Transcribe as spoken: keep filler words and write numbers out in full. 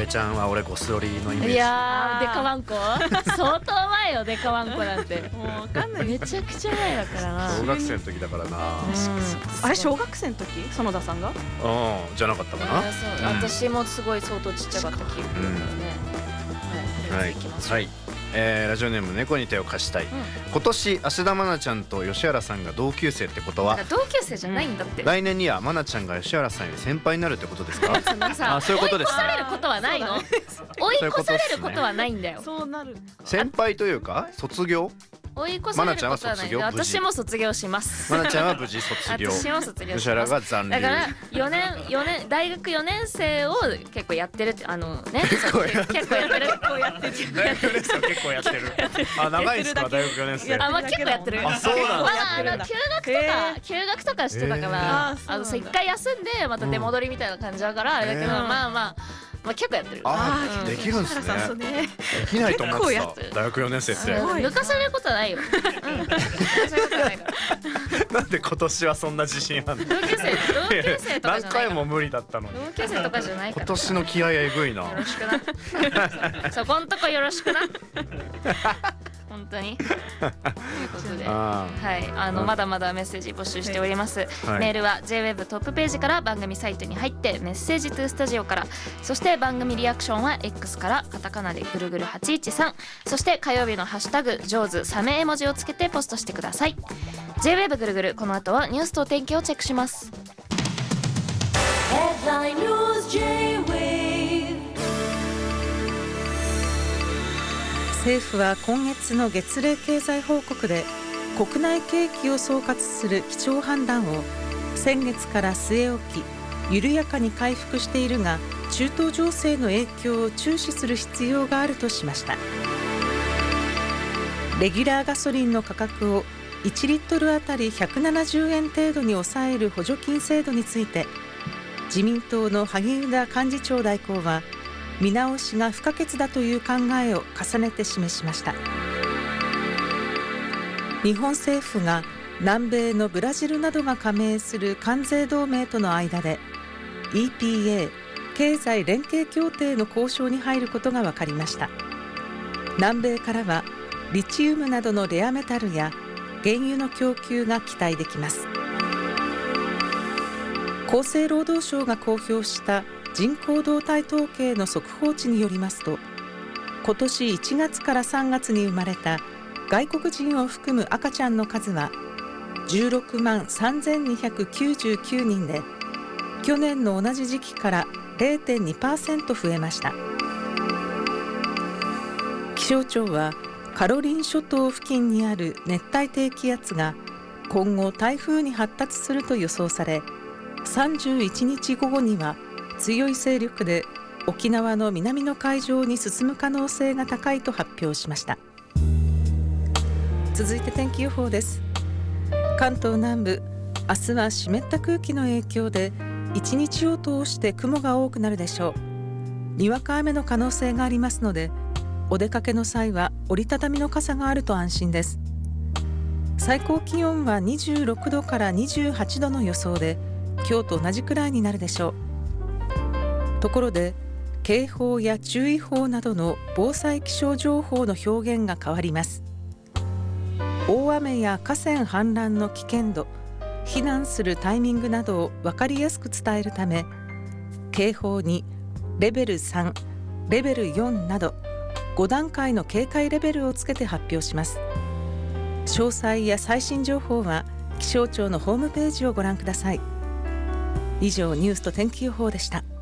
ちゃんは俺ゴスロリのイメージ。 いやーデカワンコ相当前よデカワンコなんてもうわかんない。 めちゃくちゃ前だからな。 小学生の時だからな。 あれ小学生の時園田さんが？ うんじゃなかったかな。 そう、うん、私もすごい相当ちっちゃかった記憶だからね、 うん、はい、はい、えー、ラジオネーム猫に手を貸したい、うん、今年芦田愛菜ちゃんと吉原さんが同級生ってことは同級生じゃないんだって、うん、 来年には愛菜ちゃんが吉原さんより先輩になるってことですか？ あ、そういうことです。追い越されることはないの？追い越されることはないんだよ。 そうなる。 先輩というか卒業？ 追い越されることはない。私も卒業します。 愛菜ちゃんは無事卒業。 私も卒業します。 吉原が残留。 だからよねんよねん大学よねん生を結構やってるってあのね結構やってる結構やってる結構やってる大学よねん生結構やってる。あ長いですか大学よねん生。 あまあ結構やってる。 あそうなんだ。 まだあの休学とか休学とかしてたからあのそう一回休んでまた出戻りみたいな感じだからあれだけどまあまあ。まあ結構やってる。 ああ、できるんですね。できないと思ってた。大学よねん生って。 抜かされることないよ。抜かされることないから。 なんで今年はそんな自信あるの？ 同級生、同級生とかじゃないから。 何回も無理だったのに。 同級生とかじゃないから。 今年の気合えぐいな。 よろしくな。そこんとこよろしくな。本当に。ということで、はい、あのまだまだメッセージ募集しております。はい、メールは ジェイウェブ トップページから番組サイトに入ってメッセージトゥースタジオから、そして番組リアクションは X からカタカナでぐるぐるはちいちさん、そして火曜日のハッシュタグジョーズサメ絵文字をつけてポストしてください。 ジェイウェブ ぐるぐる、この後はニュースとお天気をチェックします。 政府は今月の月例経済報告で国内景気を総括する基調判断を先月から据え置き、緩やかに回復しているが中東情勢の影響を注視する必要があるとしました。レギュラーガソリンの価格をいちリットルあたりひゃくななじゅうえん程度に抑える補助金制度について、自民党の萩生田幹事長代行は見直しが不可欠だという考えを重ねて示しました。日本政府が南米のブラジルなどが加盟する関税同盟との間で イーピーエー 経済連携協定の交渉に入ることが分かりました。南米からはリチウムなどのレアメタルや原油の供給が期待できます。厚生労働省が公表した人口動態統計の速報値によりますと、今年いちがつからさんがつに生まれた外国人を含む赤ちゃんの数はじゅうろくまんさんぜんにひゃくきゅうじゅうきゅうにんで、去年の同じ時期から れいてんにパーセント 増えました。気象庁はカロリン諸島付近にある熱帯低気圧が今後台風に発達すると予想され、さんじゅういちにちごごには強い勢力で沖縄の南の海上に進む可能性が高いと発表しました。続いて天気予報です。関東南部、明日は湿った空気の影響で一日を通して雲が多くなるでしょう。にわか雨の可能性がありますので、お出かけの際は折りたたみの傘があると安心です。最高気温はにじゅうろくどからにじゅうはちどの予想で、今日と同じくらいになるでしょう。ところで警報や注意報などの防災気象情報の表現が変わります。大雨や河川氾濫の危険度、避難するタイミングなどを分かりやすく伝えるため、警報にレベルさん、レベルよんなどごだんかいの警戒レベルをつけて発表します。詳細や最新情報は気象庁のホームページをご覧ください。以上、ニュースと天気予報でした。